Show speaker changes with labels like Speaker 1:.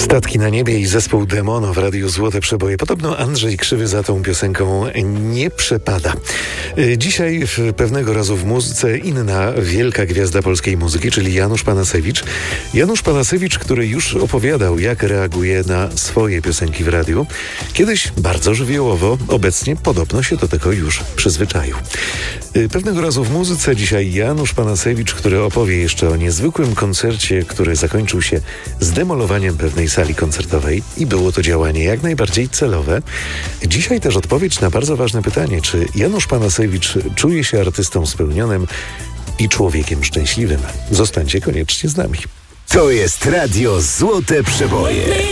Speaker 1: Statki na niebie i zespół Demono w Radiu Złote Przeboje. Podobno Andrzej Krzywy za tą piosenką nie przepada. Dzisiaj pewnego razu w muzyce inna wielka gwiazda polskiej muzyki, czyli Janusz Panasewicz. Janusz Panasewicz, który już opowiadał, jak reaguje na swoje piosenki w radiu. Kiedyś bardzo żywiołowo, obecnie podobno się do tego już przyzwyczaił. Pewnego razu w muzyce dzisiaj Janusz Panasewicz, który opowie jeszcze o niezwykłym koncercie, który zakończył się zdemolowaniem pewnej sali koncertowej i było to działanie jak najbardziej celowe. Dzisiaj też odpowiedź na bardzo ważne pytanie, czy Janusz Panasewicz czuje się artystą spełnionym i człowiekiem szczęśliwym. Zostańcie koniecznie z nami.
Speaker 2: To jest Radio Złote Przeboje.